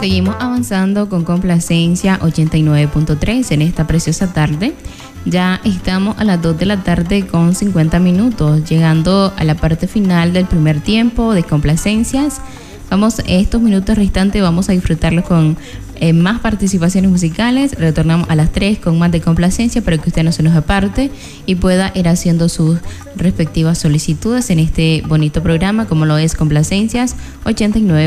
Seguimos avanzando con Complacencia 89.3 en esta preciosa tarde. Ya estamos a las 2 de la tarde con 50 minutos, llegando a la parte final del primer tiempo de Complacencias. Estos minutos restantes vamos a disfrutarlos con más participaciones musicales. Retornamos a las 3 con más de Complacencia para que usted no se nos aparte y pueda ir haciendo sus respectivas solicitudes en este bonito programa como lo es Complacencias 89.